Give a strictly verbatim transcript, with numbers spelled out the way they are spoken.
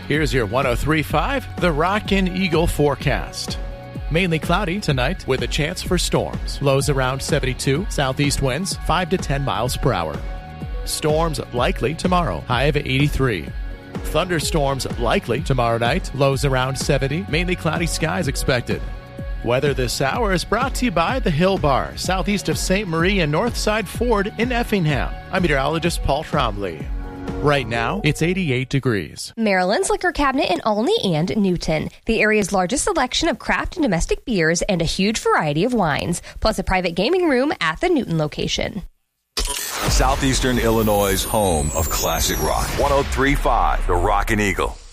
Here's your one oh three point five The Rockin' Eagle forecast. Mainly cloudy tonight with a chance for storms. Lows around seventy-two, southeast winds five to ten miles per hour. Storms likely tomorrow, high of eighty-three. Thunderstorms likely tomorrow night, lows around seventy, mainly cloudy skies expected. Weather this hour is brought to you by the Hill Bar, southeast of Saint Marie and Northside Ford in Effingham. I'm meteorologist Paul Trombley. Right now, it's eighty-eight degrees. Maryland's Liquor Cabinet in Olney and Newton. The area's largest selection of craft and domestic beers and a huge variety of wines, plus a private gaming room at the Newton location. Southeastern Illinois' home of classic rock. one oh three point five The Rockin' Eagle.